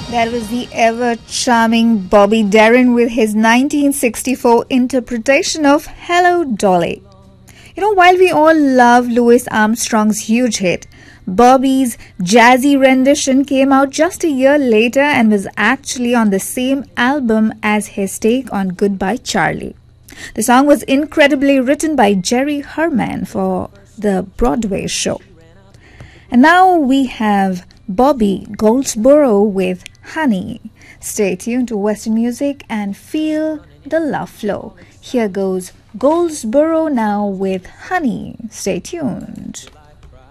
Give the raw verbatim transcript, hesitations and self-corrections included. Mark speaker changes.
Speaker 1: That was the ever charming Bobby Darin with his nineteen sixty-four interpretation of Hello Dolly. You know, while we all love Louis Armstrong's huge hit, Bobby's jazzy rendition came out just a year later and was actually on the same album as his take on Goodbye Charlie. The song was incredibly written by Jerry Herman for the Broadway show. And now we have Bobby Goldsboro with Honey. Stay tuned to Western Music and feel the love flow. Here goes Goldsboro now with Honey. Stay tuned.